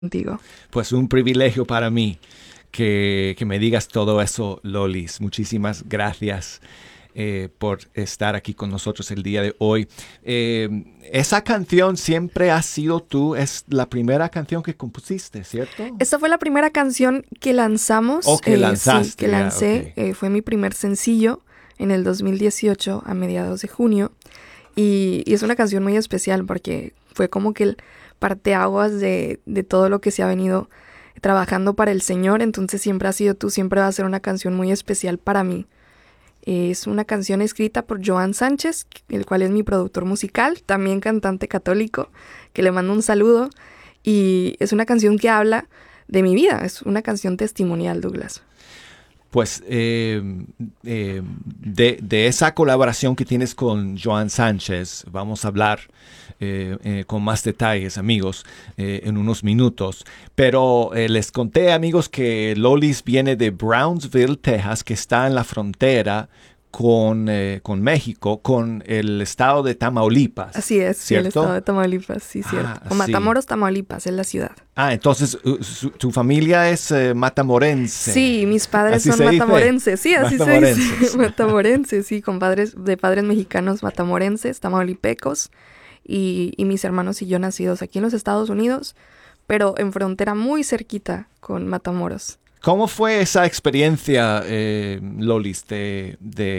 contigo. Pues un privilegio para mí que me digas todo eso, Lolis. Muchísimas gracias por estar aquí con nosotros el día de hoy. Esa canción siempre has sido tú, es la primera canción que compusiste, ¿cierto? Esta fue la primera canción que lanzamos. O que lanzaste. Sí, que lancé. Okay. Fue mi primer sencillo en el 2018, a mediados de junio. Y es una canción muy especial porque fue como que el parteaguas de todo lo que se ha venido trabajando para el Señor. Entonces siempre ha sido tú, siempre va a ser una canción muy especial para mí. Es una canción escrita por Joan Sánchez, el cual es mi productor musical, también cantante católico, que le mando un saludo. Y es una canción que habla de mi vida, es una canción testimonial, Douglas. Pues de esa colaboración que tienes con Joan Sánchez, vamos a hablar con más detalles, amigos, en unos minutos. Pero les conté, amigos, que Lolis viene de Brownsville, Texas, que está en la frontera con México, con el estado de Tamaulipas. Así es, sí, el estado de Tamaulipas, sí, cierto. O Matamoros, sí. Tamaulipas, es la ciudad. Entonces, tu familia es matamorense. Sí, mis padres son matamorenses, sí, así se dice. Matamorenses, sí, con padres mexicanos matamorenses, tamaulipecos, y mis hermanos y yo nacidos aquí en los Estados Unidos, pero en frontera muy cerquita con Matamoros. ¿Cómo fue esa experiencia, Lolis, de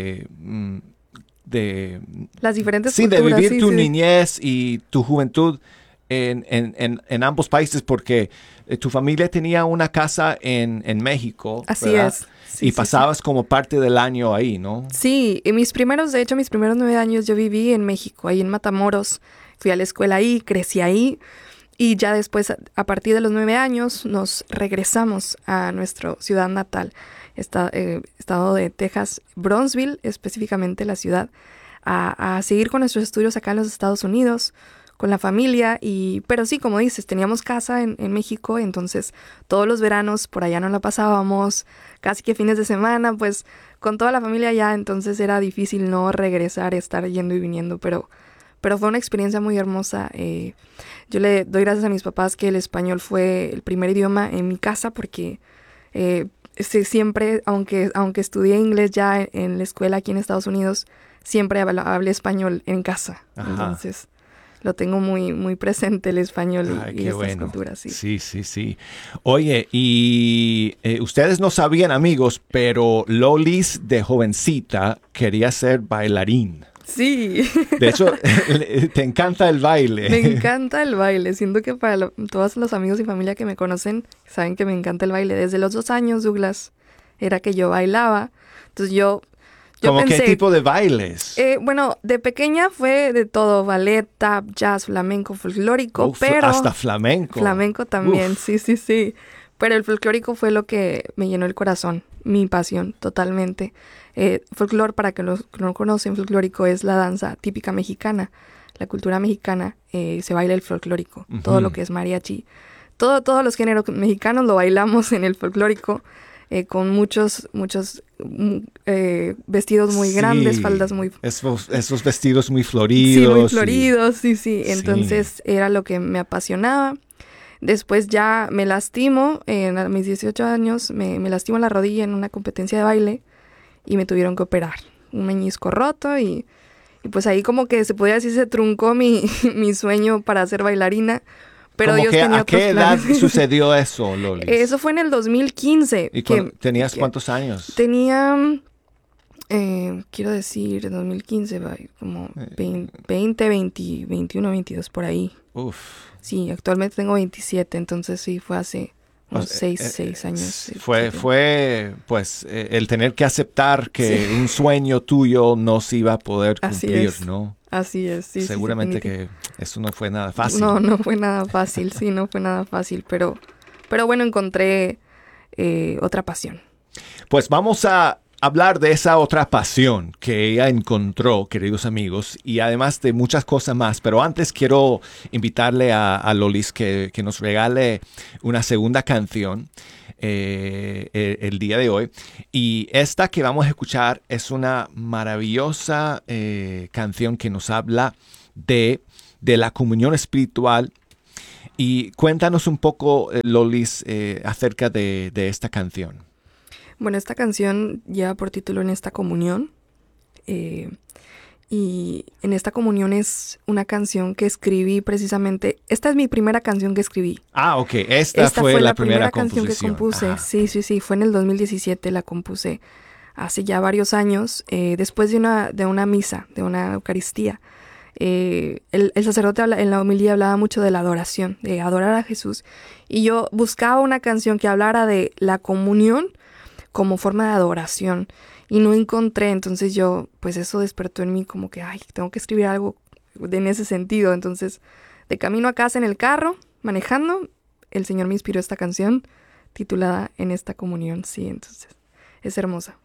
las diferentes culturas? Sí, de vivir tu niñez y tu juventud en ambos países, porque tu familia tenía una casa en México. Así ¿verdad? Es. Sí, y pasabas como parte del año ahí, ¿no? Sí, y mis primeros 9 años yo viví en México, ahí en Matamoros. Fui a la escuela ahí, crecí ahí. Y ya después, a partir de los 9 años, nos regresamos a nuestra ciudad natal, estado de Texas, Brownsville, específicamente la ciudad, a seguir con nuestros estudios acá en los Estados Unidos, con la familia. Pero sí, como dices, teníamos casa en México, entonces todos los veranos por allá nos la pasábamos, casi que fines de semana, pues con toda la familia allá, entonces era difícil no regresar, estar yendo y viniendo, pero fue una experiencia muy hermosa. Yo le doy gracias a mis papás que el español fue el primer idioma en mi casa porque siempre, aunque estudié inglés ya en la escuela aquí en Estados Unidos, siempre hablé español en casa. Ajá. Entonces lo tengo muy, muy presente el español y estas culturas. Sí. Sí. Oye, y ustedes no sabían, amigos, pero Lolis de jovencita quería ser bailarín. Sí. De hecho, te encanta el baile. Me encanta el baile. Siento que para todos los amigos y familia que me conocen saben que me encanta el baile. Desde los 2 años, Douglas, era que yo bailaba. Entonces yo ¿Cómo pensé, qué tipo de bailes? Bueno, de pequeña fue de todo. Ballet, tap, jazz, flamenco, folclórico. Pero hasta flamenco. Flamenco también, sí. Pero el folclórico fue lo que me llenó el corazón. Mi pasión, totalmente. Folclor, para que los que no conocen, folclórico es la danza típica mexicana. La cultura mexicana se baila el folclórico. Uh-huh. Todo lo que es mariachi. Todos los géneros mexicanos lo bailamos en el folclórico. Con muchos vestidos muy grandes, faldas muy... Esos vestidos muy floridos. Sí, muy floridos, sí. Entonces era lo que me apasionaba. Después ya me lastimo, a mis 18 años me lastimo la rodilla en una competencia de baile y me tuvieron que operar. Un meñisco roto y pues ahí como que se podría decir se truncó mi sueño para ser bailarina. Pero Dios tenía ¿A qué edad sucedió eso, Lolis? Eso fue en el 2015. ¿Y tenías cuántos años? Tenía, quiero decir, en 2015, como 20, 21, 22, por ahí. Uf. Sí, actualmente tengo 27, entonces sí, fue hace unos 6 años. Fue pues, el tener que aceptar que un sueño tuyo no se iba a poder cumplir, ¿no? Así es, sí. Seguramente que eso no fue nada fácil. No fue nada fácil, no fue nada fácil, pero bueno, encontré otra pasión. Pues vamos a hablar de esa otra pasión que ella encontró, queridos amigos, y además de muchas cosas más. Pero antes quiero invitarle a Lolis que nos regale una segunda canción el día de hoy. Y esta que vamos a escuchar es una maravillosa canción que nos habla de la comunión espiritual Y cuéntanos un poco, Lolis, acerca de esta canción. Bueno, esta canción lleva por título En esta comunión. Y En esta comunión es una canción que escribí precisamente. Esta es mi primera canción que escribí. Ah, ok. Esta fue la primera canción que composición. compuse. Ajá. Sí. Fue en el 2017, la compuse hace ya varios años, después de una misa, de una Eucaristía. El sacerdote en la homilía hablaba mucho de la adoración, de adorar a Jesús. Y yo buscaba una canción que hablara de la comunión como forma de adoración. Y no encontré, entonces pues eso despertó en mí como que, tengo que escribir algo en ese sentido. Entonces, de camino a casa en el carro, manejando, el Señor me inspiró esta canción titulada En esta comunión. Sí, entonces, es hermosa.